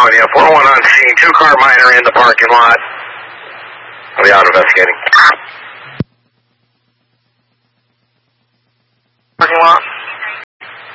401, yeah, 401 on scene, 2-car minor in the parking lot. I'll be out investigating. Parking lot.